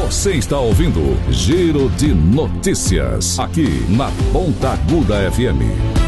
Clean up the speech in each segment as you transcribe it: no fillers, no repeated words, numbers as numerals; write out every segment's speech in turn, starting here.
Você está ouvindo Giro de Notícias, aqui na Ponta Aguda FM.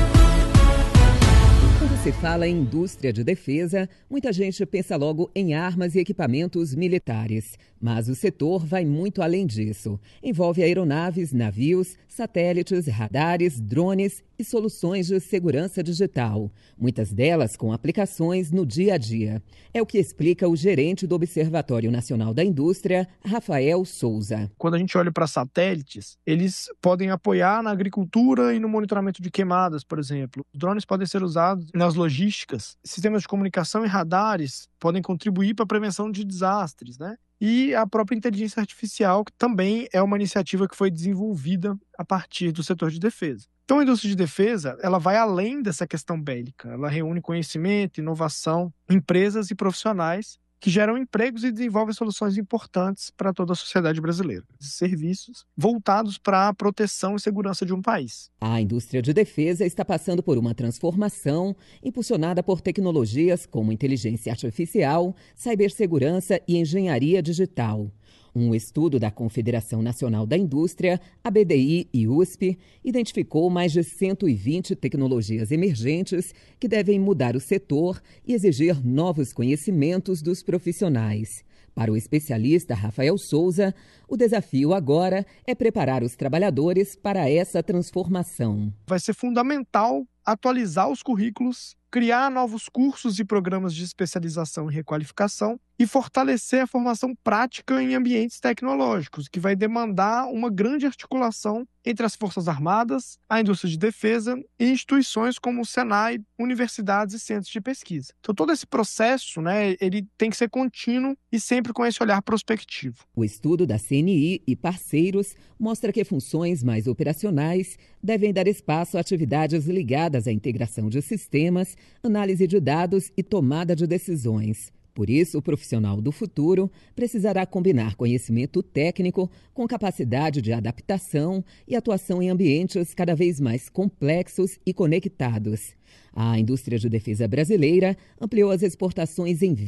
Quando se fala em indústria de defesa, muita gente pensa logo em armas e equipamentos militares. Mas o setor vai muito além disso. Envolve aeronaves, navios, satélites, radares, drones e soluções de segurança digital. Muitas delas com aplicações no dia a dia. É o que explica o gerente do Observatório Nacional da Indústria, Rafael Souza. Quando a gente olha para satélites, eles podem apoiar na agricultura e no monitoramento de queimadas, por exemplo. Os drones podem ser usados nas logísticas. Sistemas de comunicação e radares podem contribuir para a prevenção de desastres, né? E a própria inteligência artificial, que também é uma iniciativa que foi desenvolvida a partir do setor de defesa. Então, a indústria de defesa, ela vai além dessa questão bélica. Ela reúne conhecimento, inovação, empresas e profissionais que geram empregos e desenvolvem soluções importantes para toda a sociedade brasileira. Serviços voltados para a proteção e segurança de um país. A indústria de defesa está passando por uma transformação impulsionada por tecnologias como inteligência artificial, cibersegurança e engenharia digital. Um estudo da Confederação Nacional da Indústria, a BDI e USP, identificou mais de 120 tecnologias emergentes que devem mudar o setor e exigir novos conhecimentos dos profissionais. Para o especialista Rafael Souza, o desafio agora é preparar os trabalhadores para essa transformação. Vai ser fundamental atualizar os currículos, criar novos cursos e programas de especialização e requalificação e fortalecer a formação prática em ambientes tecnológicos, que vai demandar uma grande articulação entre as Forças Armadas, a indústria de defesa e instituições como o Senai, universidades e centros de pesquisa. Então, todo esse processo, ele tem que ser contínuo e sempre com esse olhar prospectivo. O estudo da CNI e parceiros mostra que funções mais operacionais devem dar espaço a atividades ligadas à integração de sistemas, análise de dados e tomada de decisões. Por isso, o profissional do futuro precisará combinar conhecimento técnico com capacidade de adaptação e atuação em ambientes cada vez mais complexos e conectados. A indústria de defesa brasileira ampliou as exportações em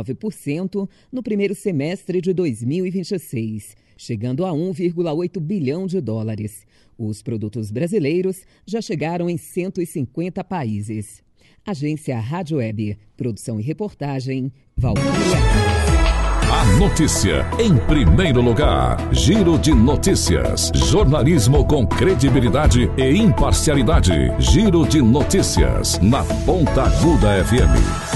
29% no primeiro semestre de 2026, chegando a 1,8 bilhão de dólares. Os produtos brasileiros já chegaram em 150 países. Agência Rádio Web, produção e reportagem, Valquíria. A notícia em primeiro lugar. Giro de Notícias. Jornalismo com credibilidade e imparcialidade. Giro de Notícias na Ponta Aguda FM.